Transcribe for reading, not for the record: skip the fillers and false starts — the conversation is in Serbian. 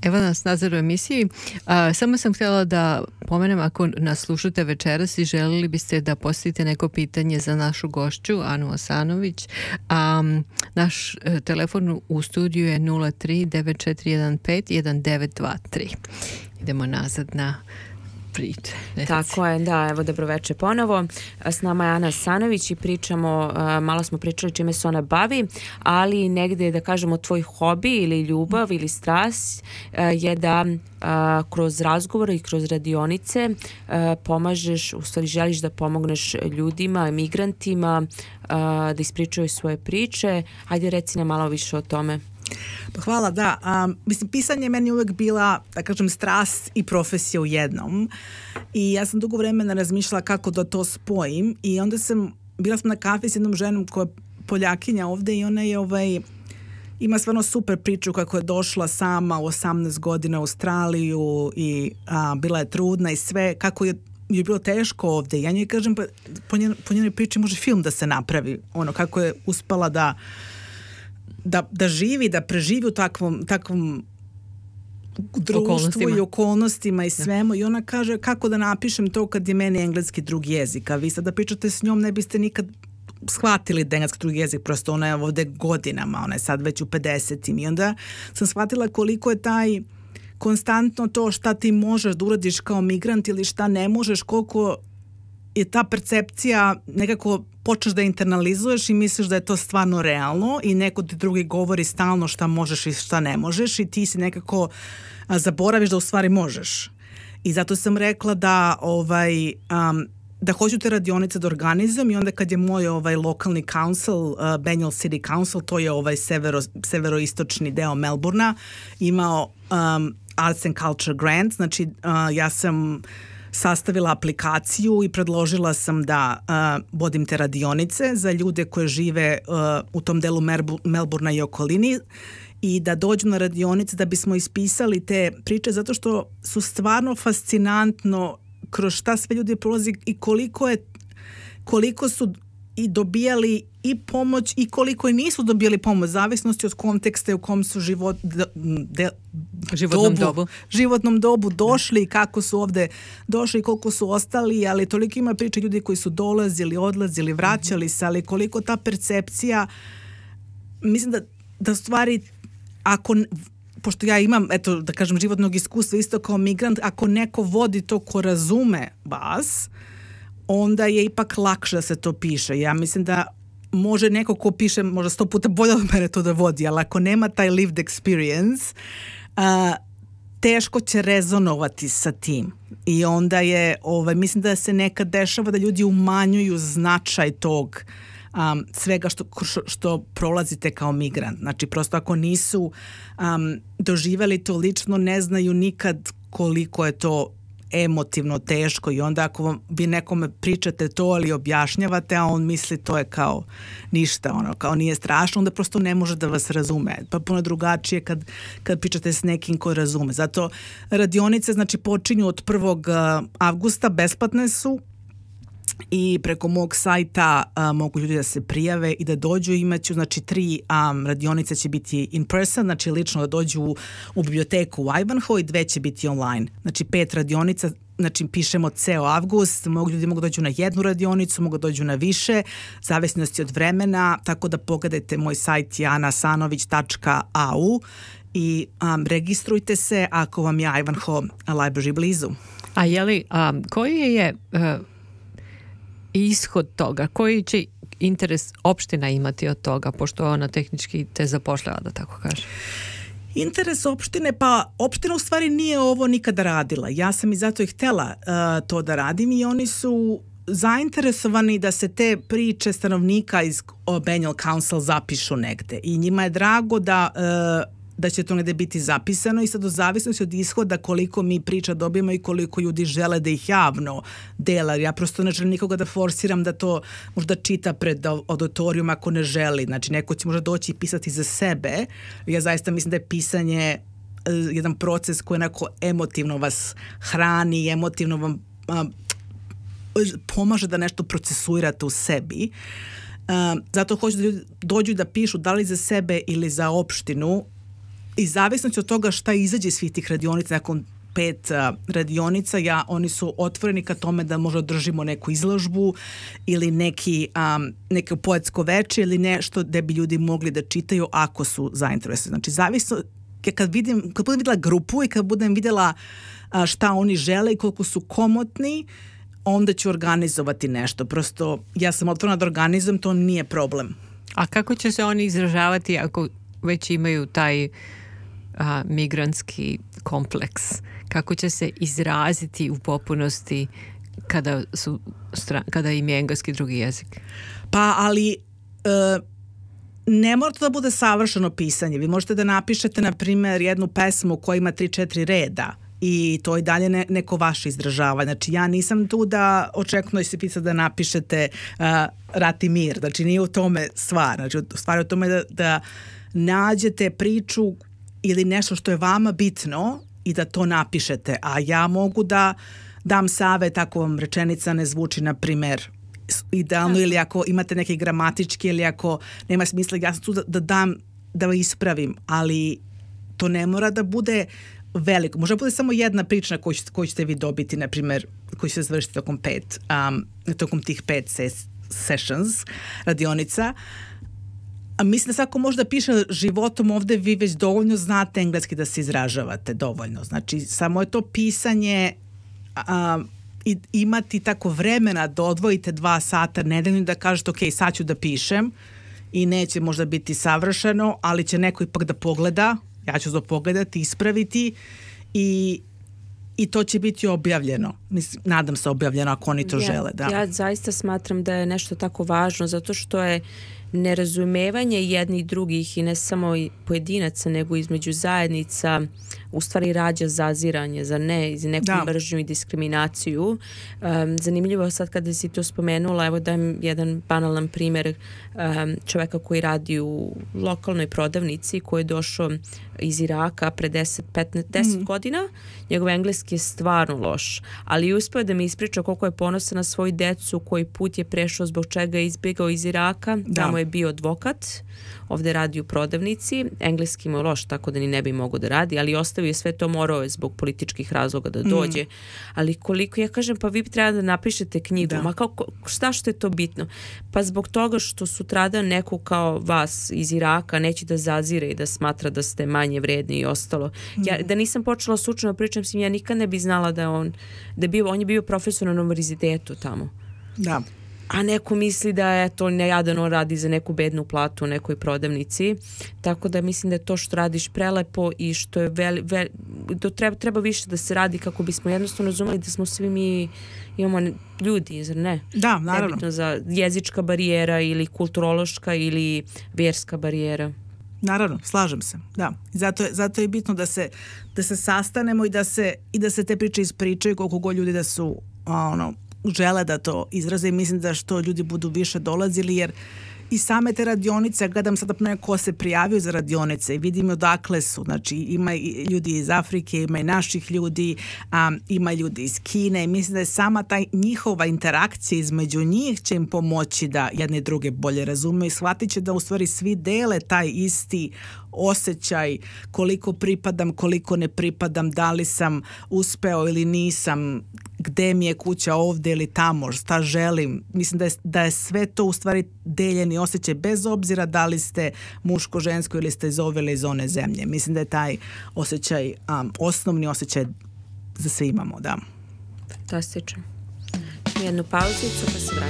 Evo nas nazad u emisiji. Samo sam htjela da pomenem, ako nas slušate večeras i želili biste da postavite neko pitanje za našu gošću, Anu Asanović, naš telefon u studiju je 03 9415 1923. Idemo nazad na priče. Tako je, da, evo dobroveče ponovo. S nama je Ana Asanović i pričamo, malo smo pričali čime se ona bavi, ali negdje da kažemo tvoj hobi ili ljubav ili strast je da kroz razgovore i kroz radionice pomažeš, u stvari želiš da pomogneš ljudima, emigrantima, da ispričaju svoje priče. Hajde reci nam malo više o tome. Pa hvala, da. Mislim, pisanje je meni uvek bila, da kažem, strast i profesija u jednom. I ja sam dugo vremena razmišljala kako da to spojim i onda bila sam na kafi s jednom ženom koja je Poljakinja ovde i ona je ima stvarno super priču kako je došla sama u 18 godina u Australiju i bila je trudna i sve, kako je bilo teško ovde. I ja njoj kažem, pa po njenoj priči može film da se napravi, kako je uspela da živi, da preživi u takvom društvu i okolnostima i svemu. I ona kaže, kako da napišem to kad je meni engleski drugi jezik, a vi sad da pričate s njom ne biste nikad shvatili da engleski drugi jezik, prosto ona je ovde godinama, ona je sad već u 50-im i onda sam shvatila koliko je taj konstantno to šta ti možeš da uradiš kao migrant ili šta ne možeš, koliko je ta percepcija nekako počeš da internalizuješ i misliš da je to stvarno realno i neko ti drugi govori stalno šta možeš i šta ne možeš i ti si nekako zaboraviš da u stvari možeš. I zato sam rekla da da hoću te radionice da organizujem i onda kad je moj lokalni council, Banyule City Council, to je severoistočni deo Melbourna, imao Arts and Culture Grant, znači ja sam sastavila aplikaciju i predložila sam da vodim te radionice za ljude koje žive u tom delu Melbourna i okolini i da dođu na radionice da bismo ispisali te priče zato što su stvarno fascinantno kroz šta sve ljudi prolazi i koliko su i dobijali i pomoć i nisu dobijali pomoć, zavisnosti od konteksta u kom su životnom dobu došli i kako su ovde došli i koliko su ostali, ali toliko ima priča ljudi koji su dolazili, odlazili, vraćali se, ali koliko ta percepcija, mislim da stvari, pošto ja imam, eto, da kažem, životnog iskustva isto kao migrant, ako neko vodi to ko razume vas, onda je ipak lakše da se to piše. Ja mislim da može neko ko piše možda 100 puta bolje od mene to da vodi, ali ako nema taj lived experience, teško će rezonovati sa tim. I onda je, mislim da se nekad dešava da ljudi umanjuju značaj tog svega što prolazite kao migrant. Znači, prosto ako nisu doživjeli to lično, ne znaju nikad koliko je to emotivno teško i onda ako vi nekome pričate to ali objašnjavate, a on misli to je kao ništa, kao nije strašno, onda prosto ne može da vas razume. Pa puno drugačije kad pričate s nekim ko razume. Zato radionice, znači, počinju od 1. avgusta, besplatne su i preko mog sajta mogu ljudi da se prijave i da dođu. Imaću, znači, 3 radionice će biti in person, znači lično da dođu u biblioteku u Ivanhoe i 2 će biti online. Znači 5 radionica, znači pišemo ceo avgust, ljudi mogu dođu na 1 radionicu, mogu dođu na više, zavisnosti od vremena, tako da pogledajte moj sajt je anasanović.au i registrujte se ako vam je Ivanhoe Library blizu. A jeli, koji je ishod toga, koji će interes opština imati od toga, pošto ona tehnički te zapošljava, da tako kaže? Interes opštine, pa opština u stvari nije ovo nikada radila. Ja sam i zato i htela to da radim i oni su zainteresovani da se te priče stanovnika iz Banyule Council zapišu negde i njima je drago da će to negde biti zapisano i sad u zavisnosti od ishoda koliko mi priča dobijemo i koliko ljudi žele da ih javno dela. Ja prosto ne želim nikoga da forsiram da to možda čita pred auditorijum ako ne želi. Znači neko će možda doći i pisati za sebe. Ja zaista mislim da je pisanje jedan proces koji onako emotivno vas hrani, emotivno vam pomaže da nešto procesuirate u sebi. Zato hoću da ljudi dođu da pišu da li za sebe ili za opštinu i zavisno od toga šta izađe iz svih tih radionica nakon 5 radionica, oni su otvoreni ka tome da možda održimo neku izložbu ili neko poetsko veče ili nešto gde bi ljudi mogli da čitaju ako su zainteresovani. Znači, zavisno, kad budem videla grupu i kad budem videla šta oni žele i koliko su komotni, onda ću organizovati nešto. Prosto, ja sam otvorena da organizujem, to nije problem. A kako će se oni izražavati ako već imaju taj migrantski kompleks? Kako će se izraziti u popunosti kada im je engleski drugi jezik? Pa, ali ne mora to da bude savršeno pisanje. Vi možete da napišete, na primjer, jednu pesmu koja ima 3-4 reda i to je dalje neko vaše izražavanje. Znači, ja nisam tu da očekujem se pisati da napišete Rat i mir. Znači, nije u tome stvar. Znači, stvar je u tome da nađete priču ili nešto što je vama bitno i da to napišete. A ja mogu da dam savet ako vam rečenica ne zvuči, na primjer, idealno, ili ako imate neke gramatičke, ili ako nema smisla, ja sam tu da ispravim, ali to ne mora da bude veliko. Možda bude samo jedna priča koju ćete vi dobiti, na primjer, koju će se završiti tokom tih 5 sessions, radionica. A mislim da svako može da piše životom ovde, vi već dovoljno znate engleski da se izražavate dovoljno. Znači, samo je to pisanje i imati tako vremena da odvojite 2 sata nedeljno da kažete, ok, sad ću da pišem i neće možda biti savršeno, ali će neko ipak da pogleda, ja ću to pogledati, ispraviti i to će biti objavljeno. Mislim, nadam se objavljeno ako oni to žele. Da. Ja zaista smatram da je nešto tako važno, zato što je nerazumevanje jednih drugih i ne samo pojedinaca, nego između zajednica u stvari rađa zaziranje, za neku mržnju i diskriminaciju. Zanimljivo sad kada si to spomenula, evo dajem jedan banalan primjer čoveka koji radi u lokalnoj prodavnici, koji je došao iz Iraka pre 10 godina. Njegov engleski je stvarno loš, ali uspio da mi ispriča koliko je ponosan na svoju decu, koji put je prešao, zbog čega je izbjegao iz Iraka. Tamo je bio advokat, ovde radi u prodavnici, engleski mu je loš, tako da ni ne bi mogao da radi, ali ostavio je sve to, morao je zbog političkih razloga da dođe. Ali koliko, ja kažem, pa vi treba da napišete knjigu, ma šta što je to bitno? Pa zbog toga što sutradan neko kao vas iz Iraka neće da zazire i da smatra da ste manje vredni i ostalo. Ja, da nisam počela slučajno pričam s njim, ja nikad ne bi znala da on je bio profesor na univerzitetu tamo. Da. A neko misli da je to nejadan, on radi za neku bednu platu u nekoj prodavnici. Tako da mislim da je to što radiš prelepo i što je treba više da se radi kako bismo jednostavno razumeli da smo svi mi imamo ljudi, zar ne? Da, naravno. Nebitno za jezička barijera ili kulturološka ili vjerska barijera. Naravno, slažem se, da. Zato je bitno da se sastanemo i da se te priče ispričaju, koliko god ljudi da su žele da to izraze, i mislim da što ljudi budu više dolazili, jer i same te radionice, gledam sad ko se prijavio za radionice i vidim odakle su, znači ima i ljudi iz Afrike, ima i naših ljudi, ima ljudi iz Kine, i mislim da je sama ta njihova interakcija između njih će im pomoći da jedne druge bolje razumeju i shvatit će da u stvari svi dele taj isti osjećaj koliko pripadam, koliko ne pripadam, da li sam uspeo ili nisam, gde mi je kuća, ovde ili tamo, šta želim. Mislim da je sve to u stvari deljeni osjećaj, bez obzira da li ste muško, žensko ili ste iz ove ili iz one zemlje. Mislim da je taj osjećaj osnovni osjećaj za sve imamo, da. Fantastično. Jednu pauzicu pa se vraćamo.